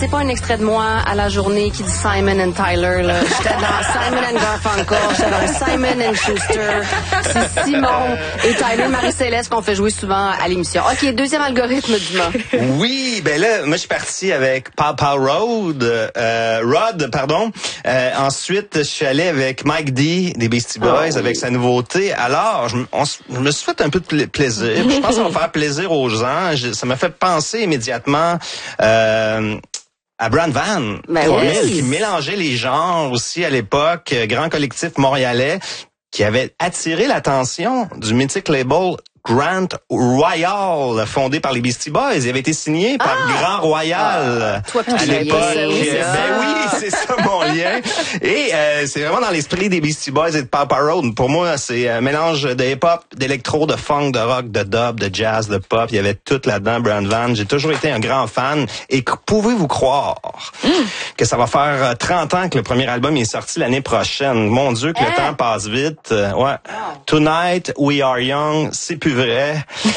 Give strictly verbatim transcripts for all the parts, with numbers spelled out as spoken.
C'est pas un extrait de moi à la journée qui dit Simon and Tyler, là. J'étais dans Simon and Garfunkel, j'étais dans Simon and Schuster. C'est Simon et Tyler Marie-Céleste qu'on fait jouer souvent à l'émission. OK, deuxième algorithme du mois. Oui, ben là, moi je suis parti avec Paul Paul Rod, euh, Rod, pardon. Euh, ensuite, je suis allé avec Mike D des Beastie Boys oh, avec oui. sa nouveauté. Alors, je, on, je me suis fait un peu de pla- plaisir. Je pense qu'on va faire plaisir aux gens. Je, ça m'a fait penser immédiatement euh, à Brand Van, ben oui. qui mélangeait les genres aussi à l'époque, grand collectif montréalais, qui avait attiré l'attention du mythique label Grand Royal, fondé par les Beastie Boys. Il avait été signé par ah! Grand Royal ah, toi, à l'époque. Ça, oui, ben ça. oui, c'est ça mon lien. Et euh, c'est vraiment dans l'esprit des Beastie Boys et de Papa Road. Pour moi, c'est un mélange de hip-hop, d'électro, de funk, de rock, de dub, de jazz, de pop. Il y avait tout là-dedans, Brand Van. J'ai toujours été un grand fan. Et pouvez-vous croire mm. que ça va faire trente ans que le premier album est sorti l'année prochaine. Mon Dieu, que hein? le temps passe vite. Euh, ouais. Oh. Tonight, We Are Young, c'est plus vrai.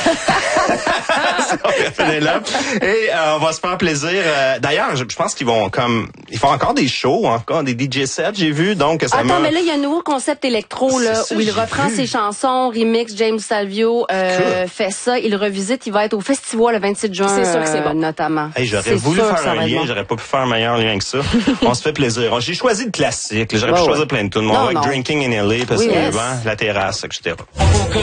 là. Et euh, on va se faire plaisir. Euh, d'ailleurs, je, je pense qu'ils vont comme ils font encore des shows, encore des D J sets, j'ai vu. Donc ça Attends, m'a... mais là il y a un nouveau concept électro là ça, où il reprend vu. ses chansons, remix. James Salvio euh, cool. fait ça, il revisite, il va être au festival le vingt-sept juin. C'est sûr que c'est bon, euh, notamment. Hey, j'aurais c'est voulu faire un lien, bon. j'aurais pas pu faire un meilleur lien que ça. On se fait plaisir. J'ai choisi le classique. J'aurais oh, pu ouais. choisir plein de tunes. Mon Drinking in L A parce oui, que yes. la terrasse, et cetera.